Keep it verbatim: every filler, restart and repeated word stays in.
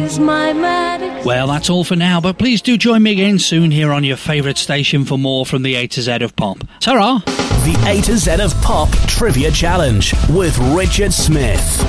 is my magic. Well, that's all for now, but please do join me again soon here on your favourite station for more from the A to Z of Pop. Ta-ra! The A to Z of Pop Trivia Challenge with Richard Smith.